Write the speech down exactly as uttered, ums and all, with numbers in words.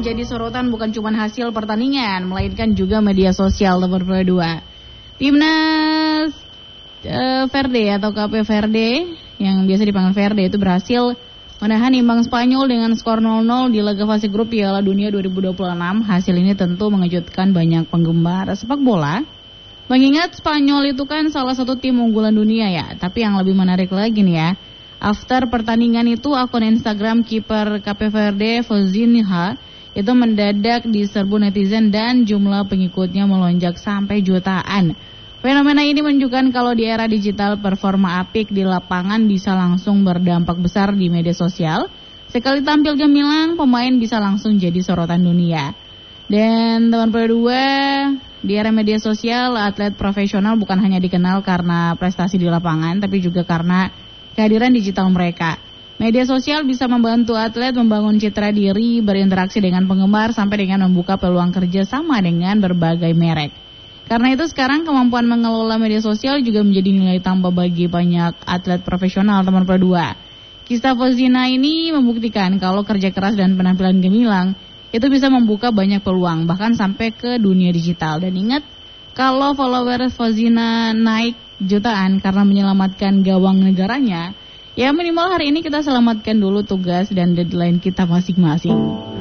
menjadi sorotan bukan cuma hasil pertandingan, melainkan juga media sosial nomor dua. Timnas uh, Verde atau K P Verde yang biasa dipanggil Verde itu berhasil menahan imbang Spanyol dengan skor nol nol di laga fase grup Piala Dunia dua ribu dua puluh enam. Hasil ini tentu mengejutkan banyak penggemar sepak bola. Mengingat Spanyol itu kan salah satu tim unggulan dunia ya. Tapi yang lebih menarik lagi nih ya, after pertandingan itu akun Instagram kiper K P Verde Fozinha itu mendadak diserbu netizen dan jumlah pengikutnya melonjak sampai jutaan. Fenomena ini menunjukkan kalau di era digital performa apik di lapangan bisa langsung berdampak besar di media sosial. Sekali tampil gemilang, pemain bisa langsung jadi sorotan dunia. Dan teman dua, di era media sosial, atlet profesional bukan hanya dikenal karena prestasi di lapangan, tapi juga karena kehadiran digital mereka. Media sosial bisa membantu atlet membangun citra diri, berinteraksi dengan penggemar, sampai dengan membuka peluang kerja sama dengan berbagai merek. Karena itu sekarang kemampuan mengelola media sosial juga menjadi nilai tambah bagi banyak atlet profesional teman dua. Kisah Fozina ini membuktikan kalau kerja keras dan penampilan gemilang itu bisa membuka banyak peluang, bahkan sampai ke dunia digital. Dan ingat, kalau followers Fozina naik jutaan karena menyelamatkan gawang negaranya, ya minimal hari ini kita selamatkan dulu tugas dan deadline kita masing-masing.